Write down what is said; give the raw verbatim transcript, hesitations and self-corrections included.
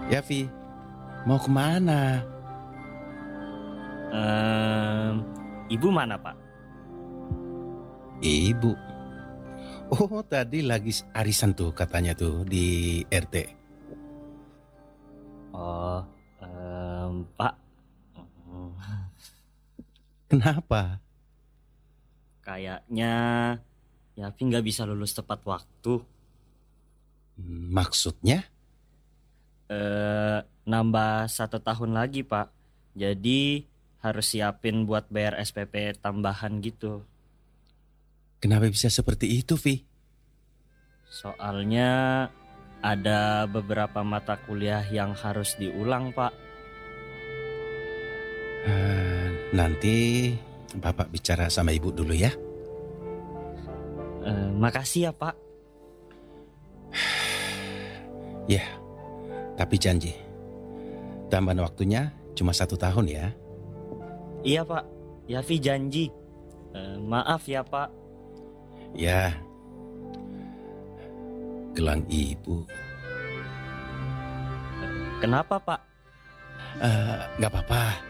Ya, Vi, mau kemana? Em, Ibu mana, Pak? Ibu. Oh, tadi lagi arisan tuh katanya tuh di R T. Oh, em, Pak. Hmm, Kenapa? Kayaknya Yapi nggak bisa lulus tepat waktu. Hmm, Maksudnya? Eh, Nambah satu tahun lagi, Pak. Jadi harus siapin buat bayar S P P tambahan gitu. Kenapa bisa seperti itu, Vi? Soalnya ada beberapa mata kuliah yang harus diulang, Pak. Eh, nanti Bapak bicara sama Ibu dulu ya. Eh, makasih ya, Pak. Ya, tapi janji. Tambahan waktunya cuma satu tahun ya. Iya, Pak. Yafi janji. Eh, maaf ya, Pak. Ya, gelang Ibu. Kenapa, Pak? Eh, nggak apa-apa.